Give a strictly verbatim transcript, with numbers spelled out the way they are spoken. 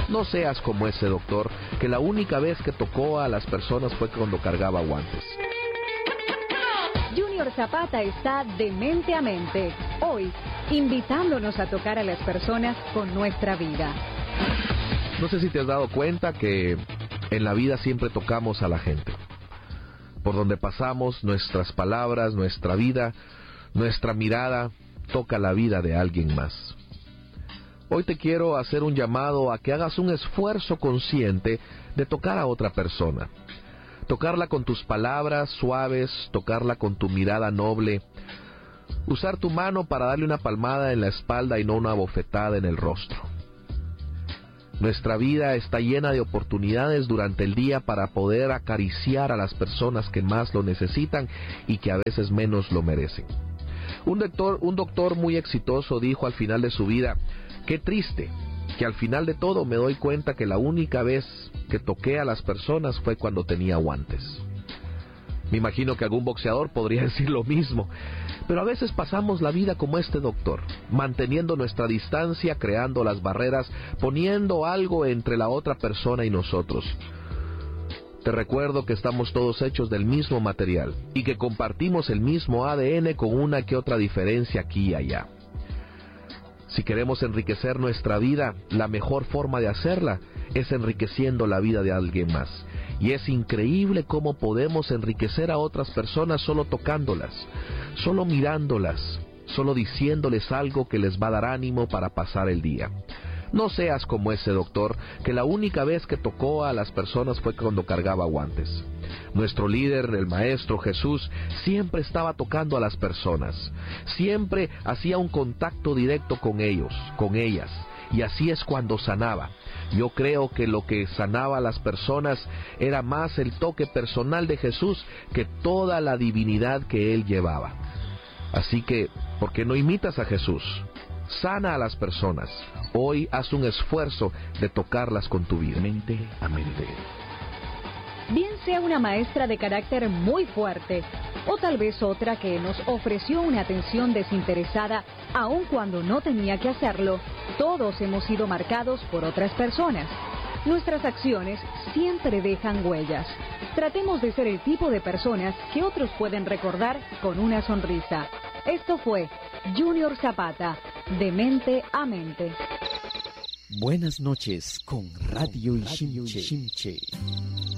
No seas como ese doctor que la única vez que tocó a las personas fue cuando cargaba guantes. Junior Zapata está de mente a mente, hoy invitándonos a tocar a las personas con nuestra vida. No sé si te has dado cuenta que en la vida siempre tocamos a la gente. Por donde pasamos, nuestras palabras, nuestra vida, nuestra mirada, toca la vida de alguien más. Hoy te quiero hacer un llamado a que hagas un esfuerzo consciente de tocar a otra persona. Tocarla con tus palabras suaves, tocarla con tu mirada noble. Usar tu mano para darle una palmada en la espalda y no una bofetada en el rostro. Nuestra vida está llena de oportunidades durante el día para poder acariciar a las personas que más lo necesitan y que a veces menos lo merecen. Un doctor, un doctor muy exitoso dijo al final de su vida: qué triste que al final de todo me doy cuenta que la única vez que toqué a las personas fue cuando tenía guantes. Me imagino que algún boxeador podría decir lo mismo, pero a veces pasamos la vida como este doctor, manteniendo nuestra distancia, creando las barreras, poniendo algo entre la otra persona y nosotros. Te recuerdo que estamos todos hechos del mismo material y que compartimos el mismo A D N con una que otra diferencia aquí y allá. Si queremos enriquecer nuestra vida, la mejor forma de hacerla es enriqueciendo la vida de alguien más. Y es increíble cómo podemos enriquecer a otras personas solo tocándolas, solo mirándolas, solo diciéndoles algo que les va a dar ánimo para pasar el día. No seas como ese doctor que la única vez que tocó a las personas fue cuando cargaba guantes. Nuestro líder, el Maestro Jesús, siempre estaba tocando a las personas. Siempre hacía un contacto directo con ellos, con ellas. Y así es cuando sanaba. Yo creo que lo que sanaba a las personas era más el toque personal de Jesús que toda la divinidad que él llevaba. Así que, ¿por qué no imitas a Jesús? Sana a las personas. Hoy haz un esfuerzo de tocarlas con tu vida. Mente a mente. Bien sea una maestra de carácter muy fuerte, o tal vez otra que nos ofreció una atención desinteresada, aun cuando no tenía que hacerlo, todos hemos sido marcados por otras personas. Nuestras acciones siempre dejan huellas. Tratemos de ser el tipo de personas que otros pueden recordar con una sonrisa. Esto fue Junior Zapata, de mente a mente. Buenas noches con Radio Ixinche.